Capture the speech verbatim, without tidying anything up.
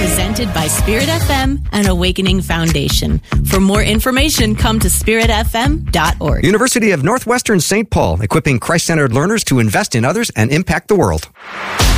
Presented by Spirit F M and Awakening Foundation. For more information, come to spirit f m dot org. University of Northwestern Saint Paul, equipping Christ-centered learners to invest in others and impact the world.